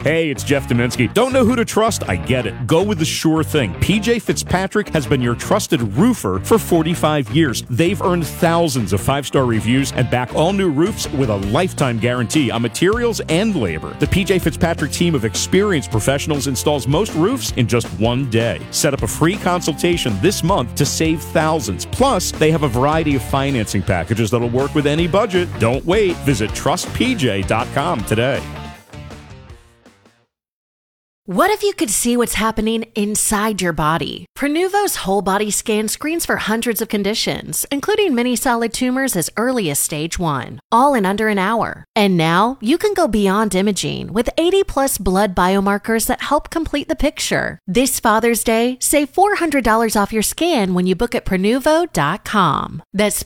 Hey, it's Jeff Dominski. Don't know who to trust? I get it. Go with the sure thing. PJ Fitzpatrick has been your trusted roofer for 45 years. They've earned thousands of 5-star reviews and back all new roofs with a lifetime guarantee on materials and labor. The PJ Fitzpatrick team of experienced professionals installs most roofs in just one day. Set up a free consultation this month to save thousands. Plus, they have a variety of financing packages that'll work with any budget. Don't wait. Visit trustpj.com today. What if you could see what's happening inside your body? Prenuvo's whole body scan screens for hundreds of conditions, including many solid tumors as early as stage 1, all in under an hour. And now you can go beyond imaging with 80+ blood biomarkers that help complete the picture. This Father's Day, save $400 off your scan when you book at Prenuvo.com. That's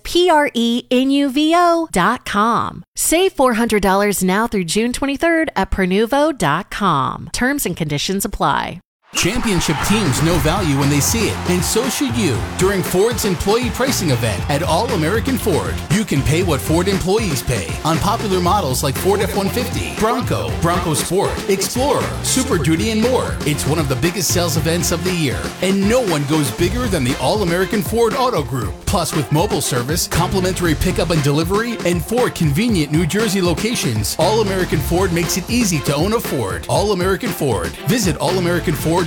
Prenuvo.com. Save $400 now through June 23rd at Prenuvo.com. Terms and conditions apply. Championship teams know value when they see it, and so should you. During Ford's employee pricing event at All-American Ford, you can pay what Ford employees pay on popular models like Ford F-150, Bronco, Bronco Sport, Explorer, Super Duty, and more. It's one of the biggest sales events of the year, and no one goes bigger than the All-American Ford Auto Group. Plus, with mobile service, complimentary pickup and delivery, and 4 convenient New Jersey locations, All-American Ford makes it easy to own a Ford. All-American Ford. Visit allamericanford.net.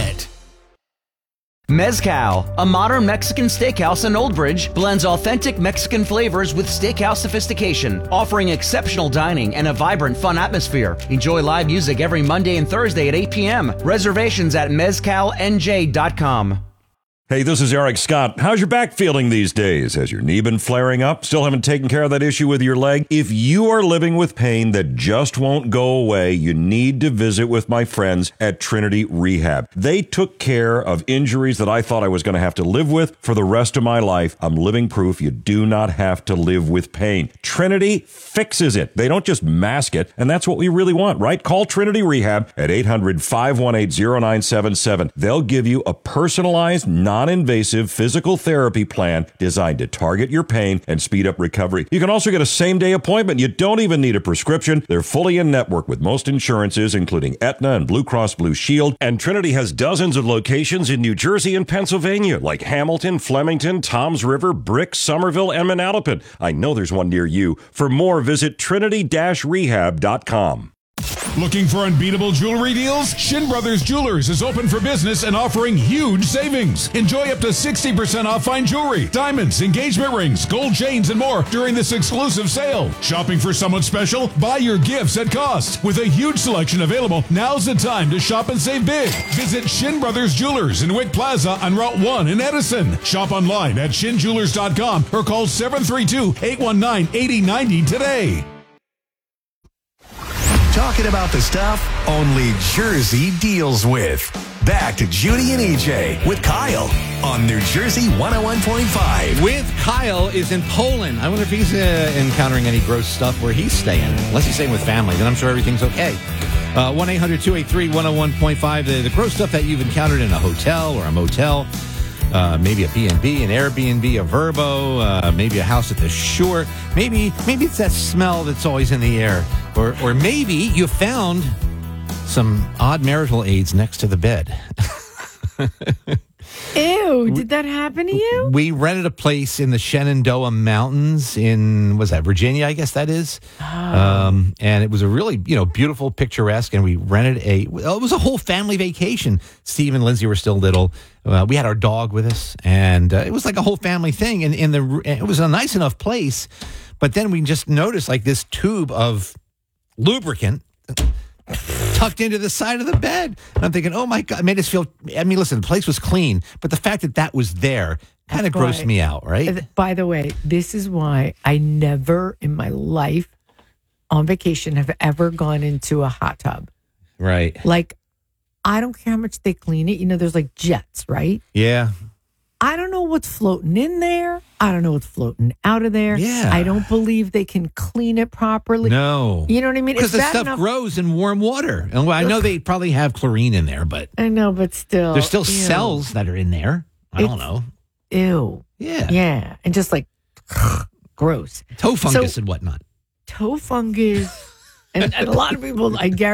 Mezcal, a modern Mexican steakhouse in Old Bridge, blends authentic Mexican flavors with steakhouse sophistication, offering exceptional dining and a vibrant, fun atmosphere. Enjoy live music every Monday and Thursday at 8 p.m. Reservations at mezcalnj.com. Hey, this is Eric Scott. How's your back feeling these days? Has your knee been flaring up? Still haven't taken care of that issue with your leg? If you are living with pain that just won't go away, you need to visit with my friends at Trinity Rehab. They took care of injuries that I thought I was going to have to live with for the rest of my life. I'm living proof you do not have to live with pain. Trinity fixes it. They don't just mask it, and that's what we really want, right? Call Trinity Rehab at 800-518-0977. They'll give you a personalized, non-invasive physical therapy plan designed to target your pain and speed up recovery. You can also get a same-day appointment. You don't even need a prescription. They're fully in network with most insurances, including Aetna and Blue Cross Blue Shield. And Trinity has dozens of locations in New Jersey and Pennsylvania, like Hamilton, Flemington, Toms River, Brick, Somerville, and Manalapan. I know there's one near you. For more, visit trinity-rehab.com. Looking for unbeatable jewelry deals? Shin Brothers Jewelers is open for business and offering huge savings. Enjoy up to 60% off fine jewelry, diamonds, engagement rings, gold chains, and more during this exclusive sale. Shopping for someone special? Buy your gifts at cost. With a huge selection available, now's the time to shop and save big. Visit Shin Brothers Jewelers in Wick Plaza on Route 1 in Edison. Shop online at shinjewelers.com or call 732-819-8090 today. Talking about the stuff only Jersey deals with. Back to Judy and EJ with Kyle on New Jersey 101.5. With Kyle is in Poland. I wonder if he's encountering any gross stuff where he's staying. Unless he's staying with family, then I'm sure everything's okay. 1-800-283-101.5. The gross stuff that you've encountered in a hotel or a motel. Maybe a B&B, an Airbnb, a Verbo, maybe a house at the shore. Maybe it's that smell that's always in the air. Or maybe you found some odd marital aids next to the bed. Ew, did that happen to you? We rented a place in the Shenandoah Mountains in, was that Virginia, I guess that is? Oh. And it was a really, beautiful, picturesque, and we rented it was a whole family vacation. Steve and Lindsay were still little. We had our dog with us, and it was like a whole family thing. And it was a nice enough place, but then we just noticed like this tube of lubricant tucked into the side of the bed. And I'm thinking, oh my God, it made us feel, listen, the place was clean, but the fact that was there kind of grossed me out, right? By the way, this is why I never in my life on vacation have ever gone into a hot tub. Right. Like, I don't care how much they clean it. There's like jets, right? Yeah. I don't know what's floating in there. I don't know what's floating out of there. Yeah. I don't believe they can clean it properly. No. You know what I mean? Because the stuff grows in warm water. And I know they probably have chlorine in there, but... I know, but still... There's still cells that are in there. I don't know. Ew. Yeah. Yeah. And just like, gross. Toe fungus and whatnot. Toe fungus. And a lot of people, I guarantee...